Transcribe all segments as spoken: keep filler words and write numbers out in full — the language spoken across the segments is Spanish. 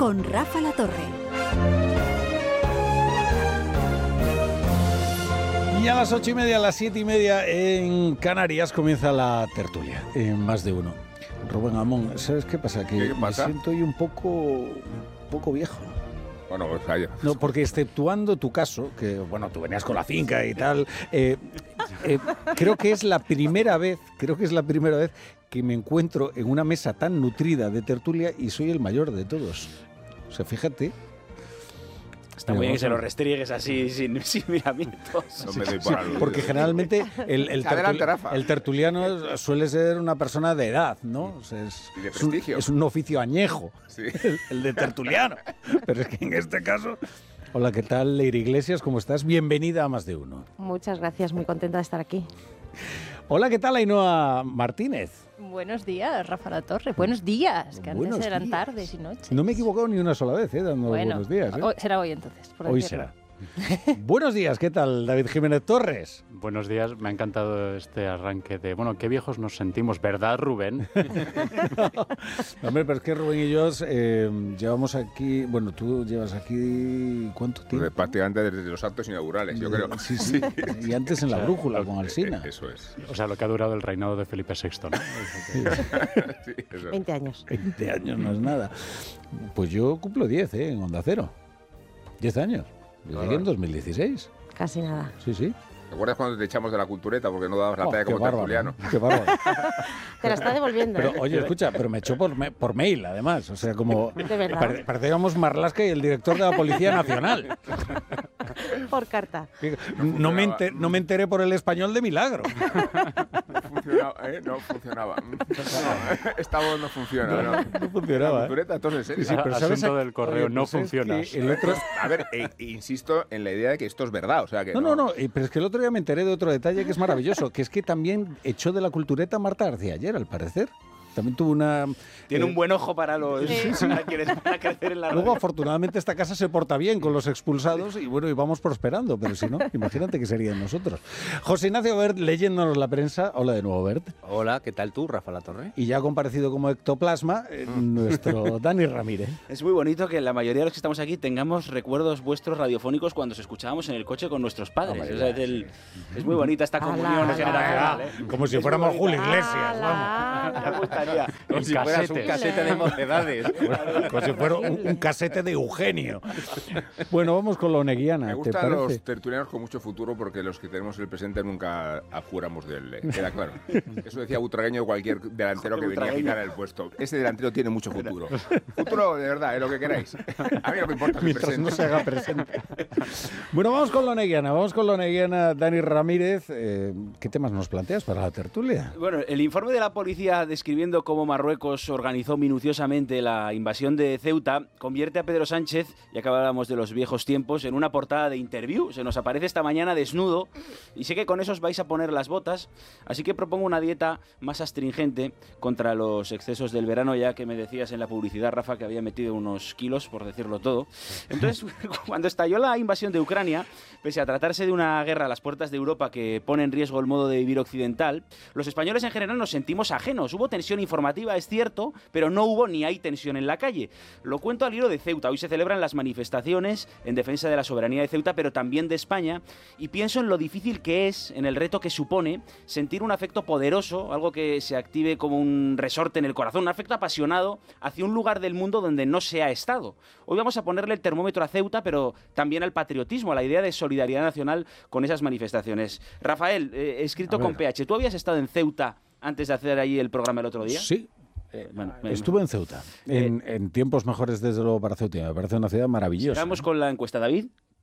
con Rafa La Torre. Y a las ocho y media, a las siete y media en Canarias comienza la tertulia, en Más de Uno. Rubén Amón, ¿sabes qué pasa? Que ¿Qué pasa? me siento hoy un poco, un poco viejo. Bueno, pues vaya. No, porque exceptuando tu caso, que bueno, tú venías con la finca y tal, eh, eh, creo que es la primera vez, creo que es la primera vez que me encuentro en una mesa tan nutrida de tertulia y soy el mayor de todos. O sea, fíjate. Está muy bien que se lo restriegues así, sin, sin miramientos. No me doy por aludido. Porque generalmente el, el, Adelante, tertuli- Rafa. el tertuliano suele ser una persona de edad, ¿no? O sea, es, Y de es un, prestigio. es un oficio añejo, Sí. el, el de tertuliano. Pero es que en este caso... Hola, ¿qué tal, Leire Iglesias? ¿Cómo estás? Bienvenida a Más de Uno. Muchas gracias, muy contenta de estar aquí. Hola, ¿qué tal, Ainhoa Martínez? Buenos días, Rafa La Torre. Buenos días, que Buenos antes eran días. tardes y noches. No me he equivocado ni una sola vez, ¿eh? Dando Bueno, buenos días. ¿eh? hoy- será hoy entonces. por Hoy decirlo. será. Buenos días, ¿qué tal, David Jiménez Torres? Buenos días, me ha encantado este arranque de, bueno, qué viejos nos sentimos, ¿verdad, Rubén? Hombre, pero es que Rubén y yo eh, llevamos aquí, bueno, tú llevas aquí, ¿cuánto tiempo? Pues prácticamente desde los actos inaugurales, yo creo. Sí, sí. Y antes en la O sea, brújula lo- con Alsina. Eh, Eso es. O sea, lo que ha durado el reinado de Felipe sexto, ¿no? Sí, eso es. veinte años. veinte años no es nada. Pues yo cumplo diez, ¿eh? En Onda Cero. diez años. Yo llegué en dos mil dieciséis. Casi nada. Sí, sí. ¿Te acuerdas cuando te echamos de la cultureta porque no dabas la Oh, talla qué como bárbaro, tertuliano? ¿eh? Qué bárbaro. Te la está devolviendo. Pero, ¿eh? oye, escucha, pero me echó por, me- por mail, además. O sea, como... De verdad. pare- parecíamos Marlaska y el director de la Policía Nacional. Por carta. No me, enter- no me enteré por el español de milagro. No funcionaba, ¿eh? No funcionaba. No, esta voz no funciona, ¿no? No funcionaba, La ¿eh? cultureta, entonces, en serio. Sí, pero Asunto ¿sabes a- del correo, Oye, no pues es funciona. que el otro... A ver, eh, insisto en la idea de que esto es verdad, o sea que No, no, no, eh, pero es que el otro día me enteré de otro detalle que es maravilloso, que es que también echó de la cultureta Marta García ayer, al parecer. También tuvo una... Tiene eh, un buen ojo para los para quienes van a crecer en la Luego, radio. afortunadamente, esta casa se porta bien con los expulsados y bueno, y vamos prosperando, pero si no, imagínate que serían nosotros. José Ignacio Bert, leyéndonos la prensa. Hola de nuevo, Bert. Hola, ¿qué tal tú, Rafa La Torre? Y ya ha comparecido como ectoplasma eh, nuestro Dani Ramírez. Es muy bonito que la mayoría de los que estamos aquí tengamos recuerdos vuestros radiofónicos cuando os escuchábamos en el coche con nuestros padres. Hombre, O sea, es, el- es muy bonita esta Ala, comunión ala, generacional. ¿eh? Como si Es fuéramos muy Julio bonita. Iglesias, vamos. Ala, Ya me gustaría. como si fueras un casetes. casete de mocedades. Como si fuera un, un casete de Eugenio. Bueno, vamos con la oneguiana, Me ¿te gustan parece? los tertulianos con mucho futuro porque los que tenemos el presente nunca apuramos del eh, queda claro. Eso decía Butragueño de cualquier delantero que venía a Butragueño. quitar el puesto. Ese delantero tiene mucho futuro. Futuro de verdad, es lo que queráis. A mí no me importa el Mientras presente. no se haga presente. Bueno, vamos con la oneguiana, vamos con la oneguiana, Dani Ramírez. Eh, ¿Qué temas nos planteas para la tertulia? Bueno, el informe de la policía describiendo cómo Marruecos organizó minuciosamente la invasión de Ceuta convierte a Pedro Sánchez, ya que hablábamos de los viejos tiempos, en una portada de Interview. Se nos aparece esta mañana desnudo y sé que con eso os vais a poner las botas, así que propongo una dieta más astringente contra los excesos del verano, ya que me decías en la publicidad, Rafa, que había metido unos kilos, por decirlo todo. Entonces, cuando estalló la invasión de Ucrania, pese a tratarse de una guerra a las puertas de Europa que pone en riesgo el modo de vivir occidental, los españoles en general nos sentimos ajenos. Hubo tensión informativa, es cierto, pero no hubo ni hay tensión en la calle. Lo cuento al hilo de Ceuta. Hoy se celebran las manifestaciones en defensa de la soberanía de Ceuta, pero también de España, y pienso en lo difícil que es, en el reto que supone, sentir un afecto poderoso, algo que se active como un resorte en el corazón, un afecto apasionado hacia un lugar del mundo donde no se ha estado. Hoy vamos a ponerle el termómetro a Ceuta, pero también al patriotismo, a la idea de solidaridad nacional con esas manifestaciones. Rafael, eh, escrito A ver. con P H, ¿tú habías estado en Ceuta antes de hacer ahí el programa el otro día? Sí. Eh, bueno, me- Estuve en Ceuta, en, en tiempos mejores desde luego para Ceuta. Me parece una ciudad maravillosa. Vamos con la encuesta, David.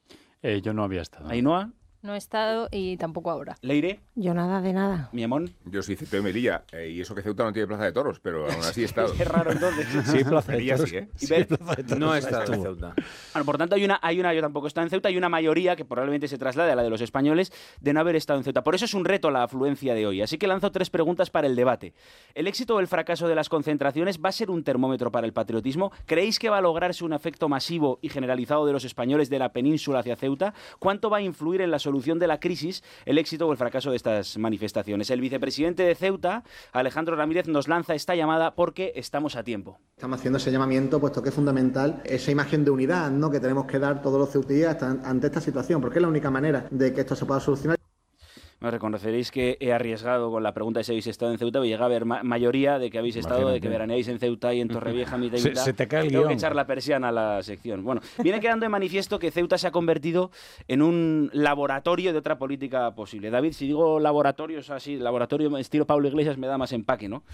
Eh, yo no había estado. Ainhoa, No he estado y tampoco ahora. Leire, Yo nada de nada. Miamón. Yo soy Cipe Melilla, eh, y eso que Ceuta no tiene plaza de toros, pero aún así he estado. Qué raro entonces. Sí, Plaza de Melilla Toros. sí, ¿eh? Y ver- Plaza de Toros No he ahí estado en estuvo. Ceuta. Bueno, por tanto, hay una, hay una, yo tampoco he estado en Ceuta, hay una mayoría que probablemente se traslade a la de los españoles de no haber estado en Ceuta. Por eso es un reto la afluencia de hoy. Así que lanzo tres preguntas para el debate. ¿El éxito o el fracaso de las concentraciones va a ser un termómetro para el patriotismo? ¿Creéis que va a lograrse un efecto masivo y generalizado de los españoles de la península hacia Ceuta? ¿Cuánto va a influir en la solución de la crisis, el éxito o el fracaso de estas manifestaciones. El vicepresidente de Ceuta, Alejandro Ramírez, nos lanza esta llamada porque estamos a tiempo. Estamos haciendo ese llamamiento puesto que es fundamental esa imagen de unidad, ¿no?, que tenemos que dar todos los ceutíes ante esta situación, porque es la única manera de que esto se pueda solucionar. Me reconoceréis que he arriesgado con la pregunta de si habéis estado en Ceuta, y llega a haber ma mayoría de que habéis estado, Imagínate. de que veraneáis en Ceuta y en Torrevieja, mitad y mitad. Se, se te cae el Tengo guión. que echar la persiana a la sección. Bueno, viene quedando de manifiesto que Ceuta se ha convertido en un laboratorio de otra política posible. David, si digo laboratorios así, laboratorio estilo Pablo Iglesias, me da más empaque, ¿no?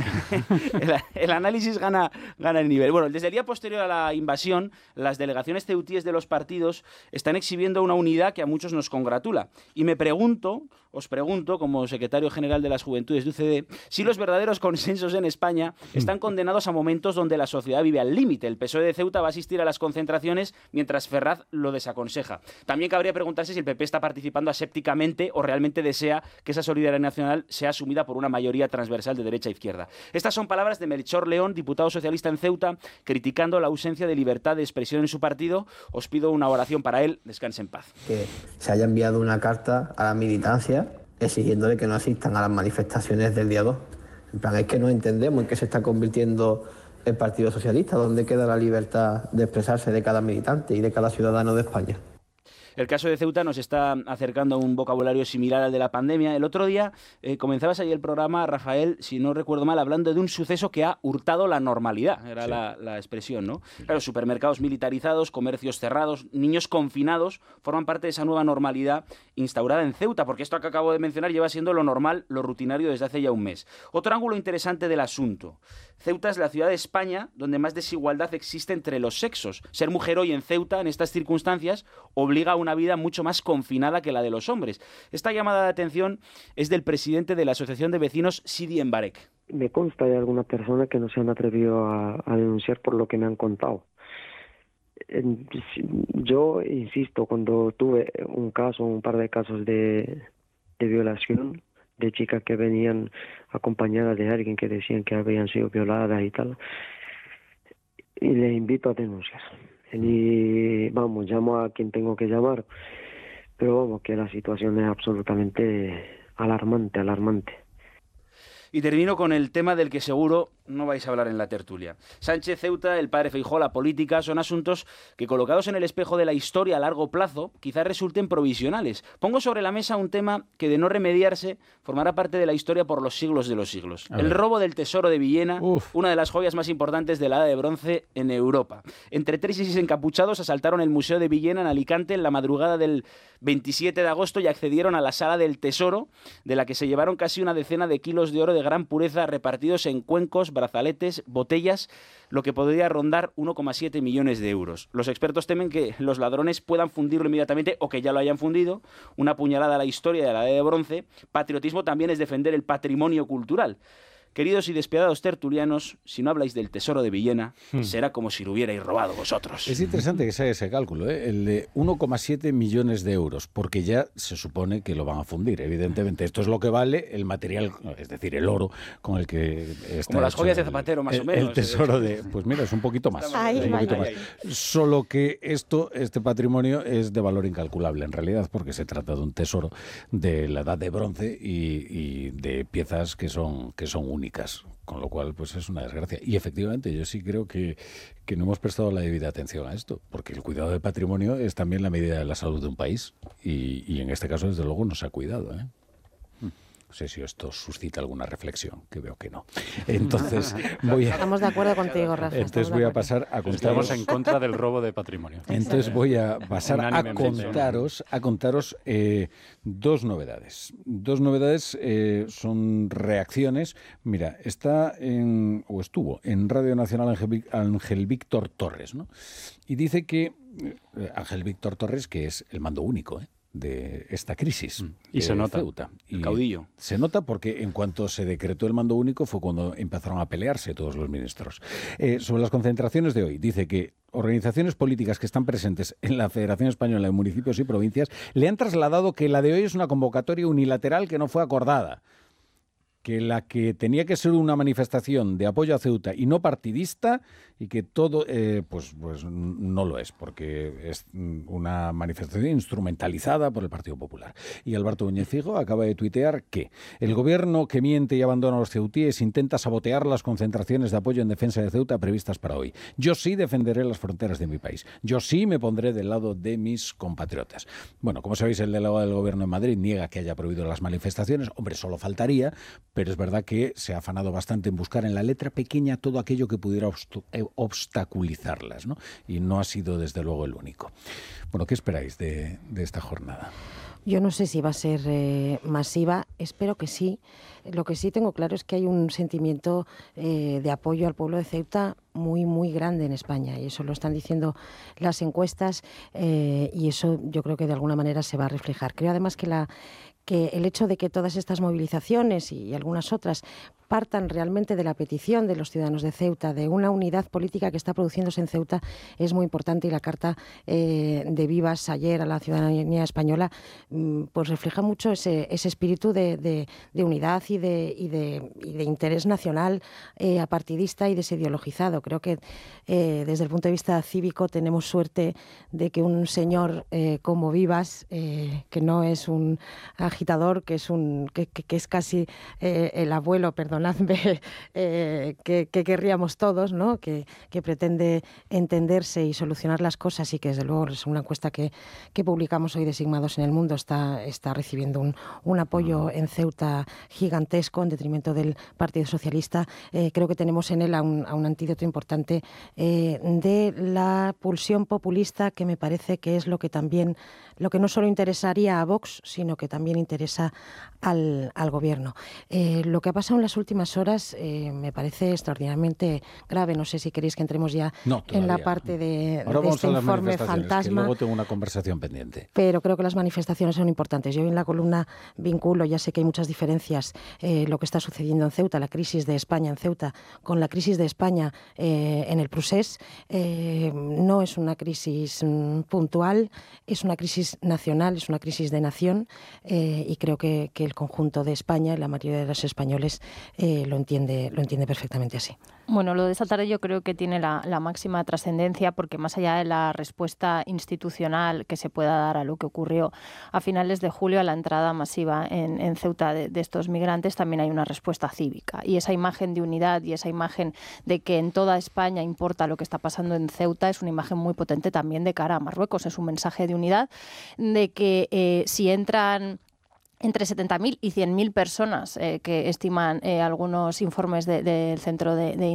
el, el análisis gana, gana el nivel. Bueno, desde el día posterior a la invasión, las delegaciones ceutíes de los partidos están exhibiendo una unidad que a muchos nos congratula. Y me pregunto, os pregunto, como secretario general de las Juventudes de U C D, si los verdaderos consensos en España están condenados a momentos donde la sociedad vive al límite. El P S O E de Ceuta va a asistir a las concentraciones mientras Ferraz lo desaconseja. También cabría preguntarse si el P P está participando asépticamente o realmente desea que esa solidaridad nacional sea asumida por una mayoría transversal de derecha a izquierda. Estas son palabras de Melchor León, diputado socialista en Ceuta, criticando la ausencia de libertad de expresión en su partido. Os pido una oración para él. Descanse en paz. Que se haya enviado una carta a la militancia exigiéndole que no asistan a las manifestaciones del día dos. En plan, es que no entendemos en qué se está convirtiendo el Partido Socialista, dónde queda la libertad de expresarse de cada militante y de cada ciudadano de España. El caso de Ceuta nos está acercando a un vocabulario similar al de la pandemia. El otro día eh, comenzabas ahí el programa, Rafael, si no recuerdo mal, hablando de un suceso que ha hurtado la normalidad, era sí. la, la expresión, ¿no? Sí. Claro, supermercados militarizados, comercios cerrados, niños confinados, forman parte de esa nueva normalidad instaurada en Ceuta, porque esto que acabo de mencionar lleva siendo lo normal, lo rutinario desde hace ya un mes. Otro ángulo interesante del asunto. Ceuta es la ciudad de España donde más desigualdad existe entre los sexos. Ser mujer hoy en Ceuta, en estas circunstancias, obliga a una vida mucho más confinada que la de los hombres. Esta llamada de atención es del presidente de la Asociación de Vecinos, Sidi Embarek. Me consta de algunas personas que no se han atrevido a, a denunciar por lo que me han contado. Yo insisto, cuando tuve un caso, un par de casos de, de violación, de chicas que venían acompañadas de alguien que decían que habían sido violadas y tal, y les invito a denunciar. Y vamos, llamo a quien tengo que llamar, pero vamos, que la situación es absolutamente alarmante, alarmante. Y termino con el tema del que seguro no vais a hablar en la tertulia. Sánchez, Ceuta, el padre Feijóo, la política, son asuntos que colocados en el espejo de la historia a largo plazo quizás resulten provisionales. Pongo sobre la mesa un tema que de no remediarse formará parte de la historia por los siglos de los siglos. El robo del tesoro de Villena, Uf. una de las joyas más importantes de la Edad de Bronce en Europa. Entre tres y seis encapuchados asaltaron el Museo de Villena en Alicante en la madrugada del veintisiete de agosto y accedieron a la Sala del Tesoro, de la que se llevaron casi una decena de kilos de oro de gran pureza repartidos en cuencos, brazaletes, botellas, lo que podría rondar uno coma siete millones de euros. Los expertos temen que los ladrones puedan fundirlo inmediatamente o que ya lo hayan fundido. Una puñalada a la historia de la Edad de Bronce. Patriotismo también es defender el patrimonio cultural. Queridos y despiadados tertulianos, si no habláis del tesoro de Villena, hmm. será como si lo hubierais robado vosotros. Es interesante que se haga ese cálculo, ¿eh? El de uno coma siete millones de euros, porque ya se supone que lo van a fundir, evidentemente. Esto es lo que vale el material, es decir, el oro con el que está como las joyas el, de Zapatero, más el, o menos. El tesoro de... Pues mira, es un poquito más. Ay, un poquito ay, más. ay. Solo que esto, este patrimonio es de valor incalculable, en realidad, porque se trata de un tesoro de la Edad de Bronce y, y de piezas que son, que son únicas. Con lo cual, pues es una desgracia. Y efectivamente, yo sí creo que, que no hemos prestado la debida atención a esto, porque el cuidado del patrimonio es también la medida de la salud de un país. Y, y en este caso, desde luego, no se ha cuidado, ¿eh? No sé si esto suscita alguna reflexión, que veo que no. Entonces voy a... Estamos de acuerdo contigo, Rafa. Entonces voy a pasar a contaros... Estamos en contra del robo de patrimonio. Entonces voy a pasar a contaros, a contaros eh, dos novedades. Dos novedades eh, son reacciones. Mira, está en, o estuvo en Radio Nacional Ángel, Ángel Víctor Torres, ¿no? Y dice que eh, Ángel Víctor Torres, que es el mando único, ¿eh? de esta crisis. Y se nota. Ceuta. Y caudillo. Se nota porque en cuanto se decretó el mando único fue cuando empezaron a pelearse todos los ministros. Eh, sobre las concentraciones de hoy, dice que organizaciones políticas que están presentes en la Federación Española de Municipios y Provincias le han trasladado que la de hoy es una convocatoria unilateral que no fue acordada. que la que tenía que ser una manifestación de apoyo a Ceuta y no partidista, y que todo eh, pues, pues no lo es, porque es una manifestación instrumentalizada por el Partido Popular. Y Alberto Núñez Fijo acaba de tuitear que el gobierno que miente y abandona a los ceutíes intenta sabotear las concentraciones de apoyo en defensa de Ceuta previstas para hoy. Yo sí defenderé las fronteras de mi país. Yo sí me pondré del lado de mis compatriotas. Bueno, como sabéis, el delegado del gobierno en Madrid niega que haya prohibido las manifestaciones. Hombre, solo faltaría, pero es verdad que se ha afanado bastante en buscar en la letra pequeña todo aquello que pudiera obstaculizarlas, ¿no? Y no ha sido desde luego el único. Bueno, ¿qué esperáis de, de esta jornada? Yo no sé si va a ser eh, masiva, espero que sí. Lo que sí tengo claro es que hay un sentimiento eh, de apoyo al pueblo de Ceuta muy, muy grande en España, y eso lo están diciendo las encuestas, eh, y eso yo creo que de alguna manera se va a reflejar. Creo además que la que el hecho de que todas estas movilizaciones y algunas otras partan realmente de la petición de los ciudadanos de Ceuta, de una unidad política que está produciéndose en Ceuta, es muy importante, y la carta eh, de Vivas ayer a la ciudadanía española pues refleja mucho ese, ese espíritu de, de, de unidad y de, y, de, y de interés nacional eh, apartidista y desideologizado. Creo que eh, desde el punto de vista cívico tenemos suerte de que un señor eh, como Vivas, eh, que no es un agitador, que es, un, que, que, que es casi eh, el abuelo, perdón, Perdonadme, eh, que, que querríamos todos, ¿no? Que, que pretende entenderse y solucionar las cosas, y que desde luego es una encuesta que, que publicamos hoy de Sigmados en el Mundo, está, está recibiendo un, un apoyo en Ceuta gigantesco en detrimento del Partido Socialista. Eh, creo que tenemos en él a un, a un antídoto importante eh, de la pulsión populista, que me parece que es lo que también, lo que no solo interesaría a Vox, sino que también interesa al, al Gobierno. Eh, lo que ha pasado en las últimas horas eh, me parece extraordinariamente grave. No sé si queréis que entremos ya no, en la parte de, Ahora de este informe fantasma. Que luego tengo una conversación pendiente. Pero creo que las manifestaciones son importantes. Yo en la columna vinculo, ya sé que hay muchas diferencias, eh, lo que está sucediendo en Ceuta, la crisis de España en Ceuta, con la crisis de España eh, en el Prusés. Eh, no es una crisis mm, puntual, es una crisis nacional, es una crisis de nación, eh, y creo que, que el conjunto de España y la mayoría de los españoles Eh, lo entiende lo entiende perfectamente así. Bueno, lo de esta tarde yo creo que tiene la, la máxima trascendencia, porque más allá de la respuesta institucional que se pueda dar a lo que ocurrió a finales de julio, a la entrada masiva en, en Ceuta de, de estos migrantes, también hay una respuesta cívica. Y esa imagen de unidad y esa imagen de que en toda España importa lo que está pasando en Ceuta es una imagen muy potente también de cara a Marruecos. Es un mensaje de unidad, de que eh, si entran entre setenta mil y cien mil personas, eh, que estiman eh, algunos informes de, del Centro de, de